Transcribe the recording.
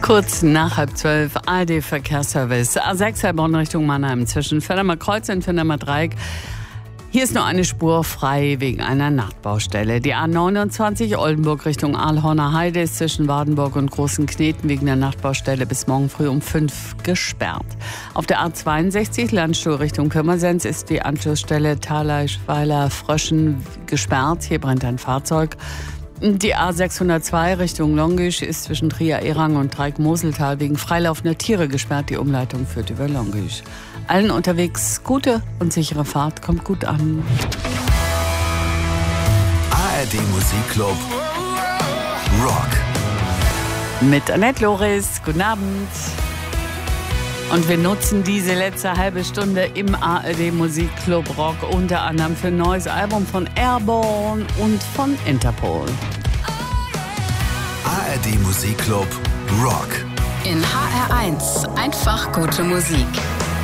Kurz nach 11:30, ARD-Verkehrsservice. A6 Heilbronn Richtung Mannheim zwischen Fennermer Kreuz und Fennermer Dreieck. Hier ist nur eine Spur frei wegen einer Nachtbaustelle. Die A29 Oldenburg Richtung Aalhorner Heide ist zwischen Wardenburg und Großen Kneten wegen der Nachtbaustelle bis morgen früh um 5 gesperrt. Auf der A62 Landstuhl Richtung Pirmasens ist die Anschlussstelle Thaleischweiler-Fröschen gesperrt. Hier brennt ein Fahrzeug. Die A602 Richtung Longisch ist zwischen Trier-Erang und Dreieck-Moseltal wegen freilaufender Tiere gesperrt. Die Umleitung führt über Longisch. Allen unterwegs gute und sichere Fahrt, kommt gut an. ARD Musikclub Rock. Mit Annette Loris, guten Abend. Und wir nutzen diese letzte halbe Stunde im ARD Musikclub Rock unter anderem für ein neues Album von Airborne und von Interpol. ARD Musikclub Rock. In HR1 einfach gute Musik.